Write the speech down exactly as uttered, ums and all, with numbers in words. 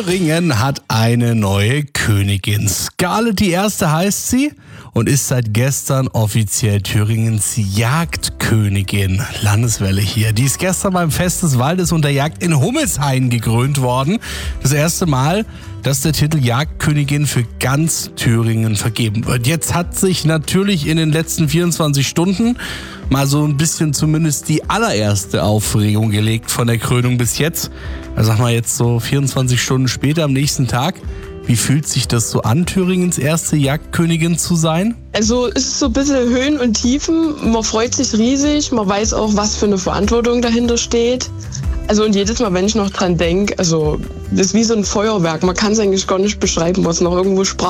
Thüringen hat eine neue Königin. Scarlett die Erste heißt sie und ist seit gestern offiziell Thüringens Jagdkönigin. Landeswelle hier. Die ist gestern beim Fest des Waldes und der Jagd in Hummelshain gekrönt worden. Das erste Mal, dass der Titel Jagdkönigin für ganz Thüringen vergeben wird. Jetzt hat sich natürlich in den letzten vierundzwanzig Stunden mal so ein bisschen zumindest die allererste Aufregung gelegt von der Krönung bis jetzt. Also sag mal jetzt so vierundzwanzig Stunden später am nächsten Tag. Wie fühlt sich das so an, Thüringens erste Jagdkönigin zu sein? Also es ist so ein bisschen Höhen und Tiefen. Man freut sich riesig, man weiß auch, was für eine Verantwortung dahinter steht. Also und jedes Mal, wenn ich noch dran denke, also das ist wie so ein Feuerwerk. Man kann es eigentlich gar nicht beschreiben, was noch irgendwo sprach.